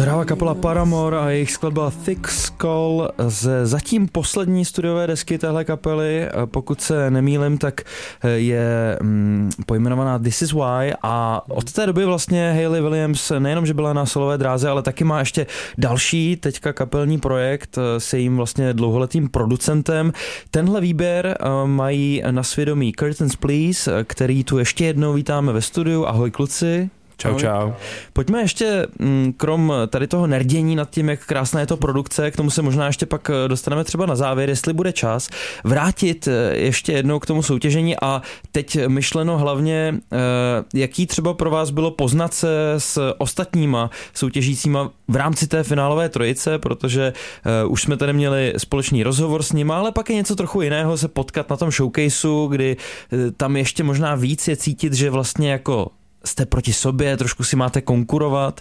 hrála kapela Paramore a jejich skladba Thick Skull z zatím poslední studiové desky téhle kapely. Pokud se nemýlim, tak je pojmenovaná This Is Why a od té doby vlastně Hayley Williams nejenom, že byla na solové dráze, ale taky má ještě další teďka kapelní projekt s jejím vlastně dlouholetým producentem. Tenhle výběr mají na svědomí Curtains Please, který tu ještě jednou vítáme ve studiu. Ahoj kluci. Čau, čau. Pojďme ještě, krom tady toho nerdění nad tím, jak krásná je to produkce, k tomu se možná ještě pak dostaneme třeba na závěr, jestli bude čas, vrátit ještě jednou k tomu soutěžení a teď myšleno hlavně, jaký třeba pro vás bylo poznat se s ostatníma soutěžícíma v rámci té finálové trojice, protože už jsme tady měli společný rozhovor s nima, ale pak je něco trochu jiného se potkat na tom showcaseu, kdy tam ještě možná víc je cítit, že vlastně jako jste proti sobě, trošku si máte konkurovat.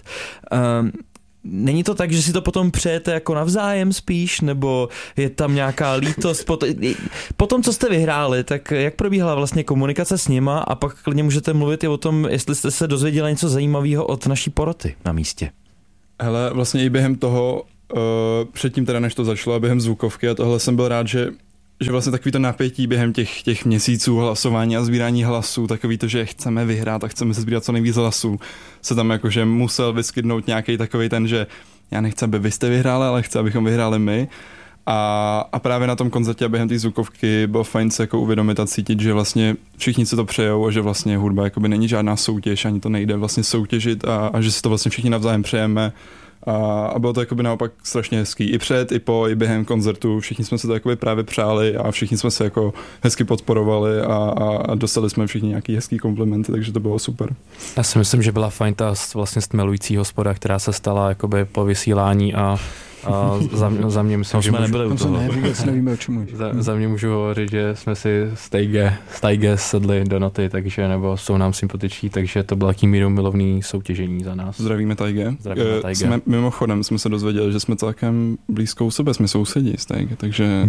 Není to tak, že si to potom přejete jako navzájem spíš, nebo je tam nějaká lítost? Po tom, co jste vyhráli, tak jak probíhala vlastně komunikace s nima a pak klidně můžete mluvit i o tom, jestli jste se dozvěděli něco zajímavého od naší poroty na místě. Hele, vlastně i během toho, předtím teda než to začalo, během zvukovky a tohle jsem byl rád, že vlastně takový to napětí během těch měsíců hlasování a sbírání hlasů, takový to, že chceme vyhrát a chceme se sbírat co nejvíc hlasů, se tam jakože musel vyskytnout nějaký takový ten, že já nechci, aby vy jste vyhráli, ale chci, abychom vyhráli my. A právě na tom koncertě a během té zvukovky bylo fajn se jako uvědomit a cítit, že vlastně všichni si to přejou a že vlastně hudba jakoby není žádná soutěž, ani to nejde vlastně soutěžit a že si to vlastně všichni navzájem přejeme. A bylo to jakoby naopak strašně hezký. I před, i po, i během koncertu. Všichni jsme se to jakoby právě přáli a všichni jsme se jako hezky podporovali a dostali jsme všichni nějaký hezký komplimenty, takže to bylo super. Já si myslím, že byla fajn ta vlastně stmelující hospoda, která se stala jakoby po vysílání a za mě myslím, že nebyli u toho. Vůbec nevíme, o čemu. Za mě můžu hovořit, že jsme si z Tajge sedli do noty, takže nebo jsou nám sympatiční, takže to bylo taký míru milovný soutěžení za nás. Zdravíme Tajge. Mimochodem jsme se dozvěděli, že jsme celkem blízko u sebe, jsme sousedí z Tajge, takže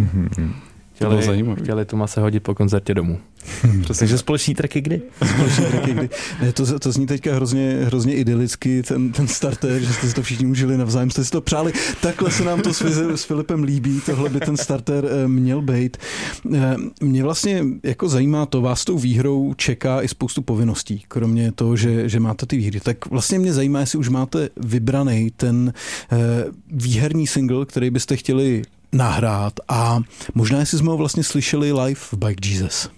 chtěli Tuma se hodit po koncertě domů. Takže společný tracky kdy? Ne, to zní teďka hrozně idylicky, ten starter, že jste si to všichni užili navzájem, jste si to přáli. Takhle se nám to s Filipem líbí, tohle by ten starter měl být. Mě vlastně jako zajímá to, vás tou výhrou čeká i spoustu povinností, kromě toho, že máte ty výhry. Tak vlastně mě zajímá, jestli už máte vybraný ten výherní single, který byste chtěli nahrát a možná jestli jsme ho vlastně slyšeli live v Bike Jesus.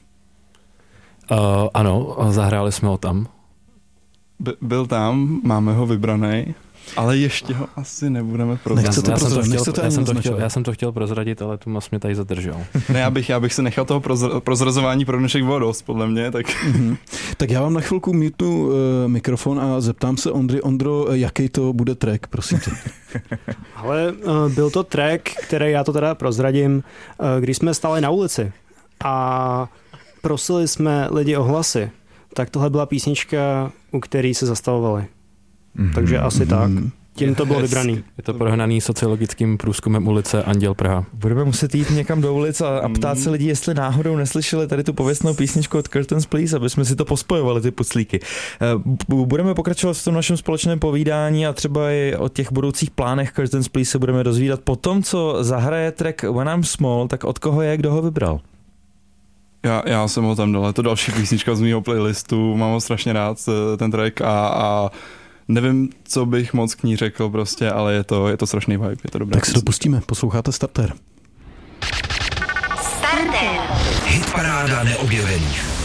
Ano, zahráli jsme ho tam. Byl tam, máme ho vybraný, ale ještě ho asi nebudeme prozradit. Já jsem to chtěl prozradit, ale tu mě tady zadržel. Ne, já bych se nechal toho prozrazování pro dnešek bylo dost, podle mě. Tak. Tak já vám na chvilku mutnu mikrofon a zeptám se Ondro, jaký to bude track, prosím tě. Ale byl to track, který já to teda prozradím, když jsme stáli na ulici a prosili jsme lidi o hlasy, tak tohle byla písnička, u který se zastavovali. Takže asi tak. Tím to bylo vybraný. Je to prohnaný sociologickým průzkumem ulice Anděl Praha. Budeme muset jít někam do ulic a ptát se lidí, jestli náhodou neslyšeli tady tu pověstnou písničku od Curtains Please, aby jsme si to pospojovali, ty puclíky. Budeme pokračovat v tom našem společném povídání a třeba i o těch budoucích plánech Curtains Please se budeme dozvídat po tom, co zahraje track When I'm Small, tak od koho je, kdo ho vybral? Já jsem ho tam dal, je to další písnička z mýho playlistu, mám ho strašně rád, ten track a nevím, co bych moc k ní řekl prostě, ale je to strašný vibe, je to dobré. Tak se to pustíme, posloucháte Starter. Starter. Hitparáda neobjevených.